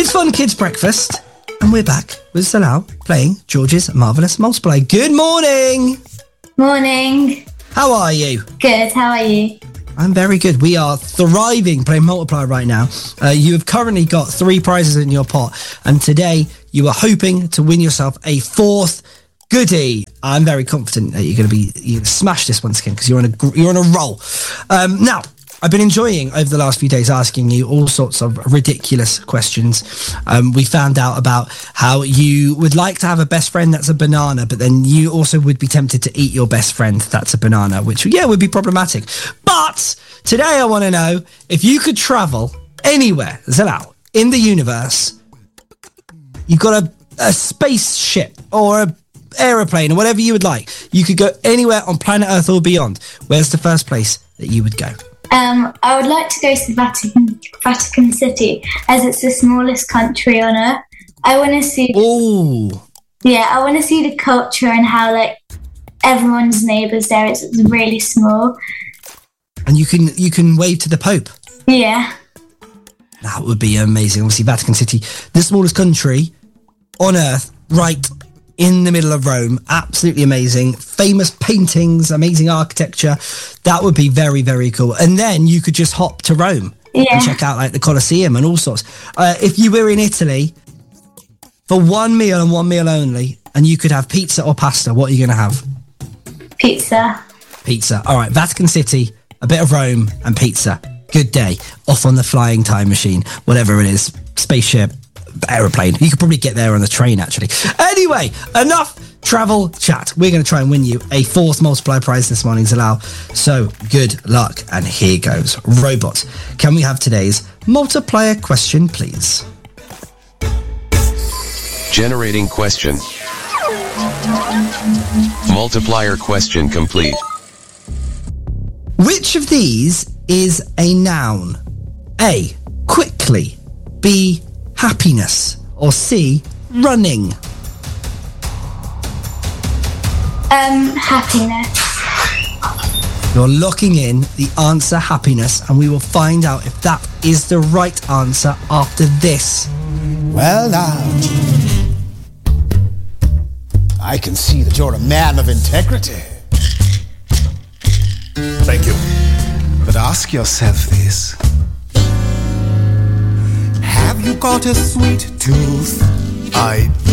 It's Fun Kids Breakfast, and we're back with Salal playing George's Marvellous Multiply. Good morning! Morning. How are you? Good, how are you? I'm very good. We are thriving playing Multiply right now. You have currently got 3 prizes in your pot, and today you are hoping to win yourself a 4th goodie. I'm very confident that you're going to smash this once again because you're on a roll. Now, I've been enjoying over the last few days asking you all sorts of ridiculous questions. We found out about how you would like to have a best friend that's a banana, but then you also would be tempted to eat your best friend that's a banana, which, would be problematic. But today I want to know if you could travel anywhere, Zalal, in the universe. You've got a spaceship or a aeroplane or whatever you would like. You could go anywhere on planet Earth or beyond. Where's the first place that you would go? I would like to go to the Vatican City, as it's the smallest country on Earth. I want to see. I want to see the culture and how everyone's neighbours there. It's really small. And you can wave to the Pope. Yeah. That would be amazing. Obviously, Vatican City, the smallest country on Earth, right in the middle of Rome. Absolutely amazing. Famous paintings, amazing architecture. That would be very, very cool. And then you could just hop to Rome and check out the Colosseum and all sorts. If you were in Italy for one meal and one meal only, and you could have pizza or pasta, what are you going to have? Pizza. All right, Vatican City, a bit of Rome and pizza. Good day. Off on the flying time machine, whatever it is, spaceship, aeroplane. You could probably get there on the train, actually. Anyway, enough travel chat. We're going to try and win you a 4th multiply prize this morning, Zalal. So good luck, and here goes. Robot, can we have today's multiplier question, please? Generating question. Multiplier question complete. Which of these is a noun? A, quickly. B, happiness. Or C, running. Happiness. You're locking in the answer happiness, and we will find out if that is the right answer after this. Well now, I can see that you're a man of integrity. Thank you. But ask yourself this. Have you got a sweet tooth? I